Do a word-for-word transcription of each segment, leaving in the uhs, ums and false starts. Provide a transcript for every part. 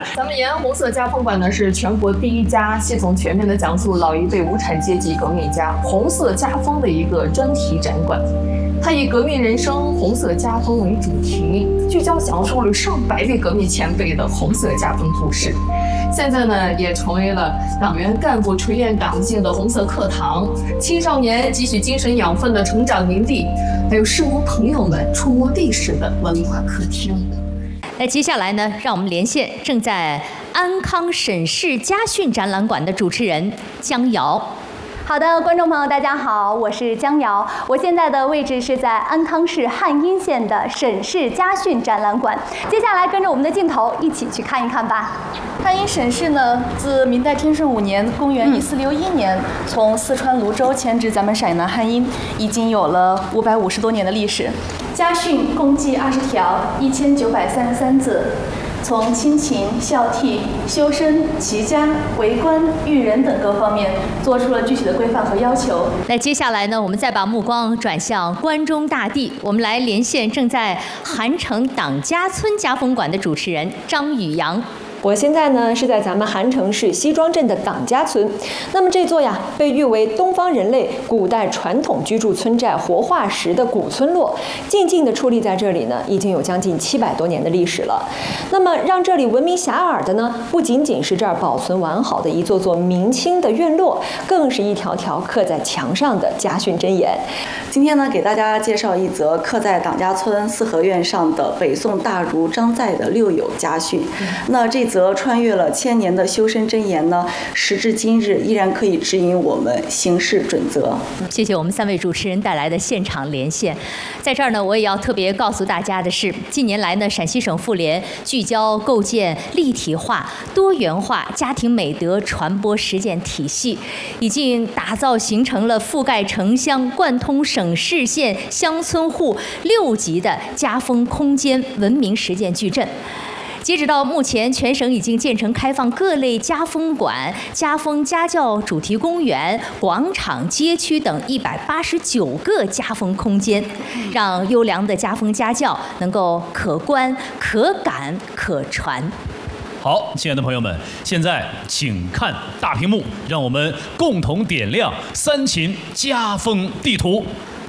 咱们延安红色家风馆呢，是全国第一家系统全面的讲述老一辈无产阶级革命家红色家风的一个专题展馆。它以革命人生、红色家风为主题，聚焦讲述了上百位革命前辈的红色家风故事。现在呢，也成为了党员干部锤炼党性的红色课堂，青少年汲取精神养分的成长营地，还有师无朋友们触摸历史的文化客厅。 那接下来呢，让我们连线正在安康沈氏家训展览馆的主持人江瑶。 好的，观众朋友，大家好，我是江瑶。我现在的位置是在安康市汉阴县的沈氏家训展览馆。接下来跟着我们的镜头一起去看一看吧。汉阴沈氏呢，自明代天顺五年（公元一四六一年）从四川泸州迁至咱们陕南汉阴，已经有了五百五十多年的历史。家训共计二十条，一千九百三十三字。从亲情、孝悌、修身、齐家、为官、育人等各方面，做出了具体的规范和要求。 那接下来呢，我们再把目光转向关中大地，我们来连线正在韩城党家村家风馆的主持人张宇阳。 我现在呢是在咱们韩城市西庄镇的党家村，那么这座呀被誉为东方人类古代传统居住村寨活化石的古村落，静静地矗立在这里呢，已经有将近七百多年的历史了。那么让这里闻名遐迩的呢，不仅仅是这儿保存完好的一座座明清的院落，更是一条条刻在墙上的家训箴言。 今天呢，给大家介绍一则刻在党家村四合院上的北宋大儒张载的六友家训。那这则穿越了千年的修身箴言呢，时至今日依然可以指引我们行事准则。 谢谢我们三位主持人带来的现场连线。在这儿呢，我也要特别告诉大家的是，近年来呢，陕西省妇联聚焦构建立体化、多元化家庭美德传播实践体系，已经打造形成了覆盖城乡、贯通省市县乡村户六级的家风空间文明实践矩阵。截止到目前，全省已经建成开放各类家风馆、家风家教主题公园、广场、街区等一百八十九个家风空间，让优良的家风家教能够可观、可感、可传。 好，亲爱的朋友们，现在请看大屏幕，让我们共同点亮三秦家风地图。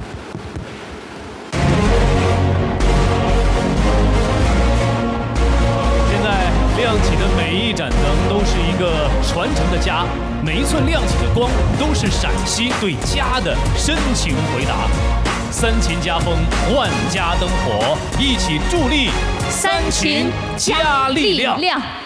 亮起的每一盏灯都是一个传承的家，每一寸亮起的光都是陕西对家的深情回答。三秦家风，万家灯火，一起助力三秦家力量。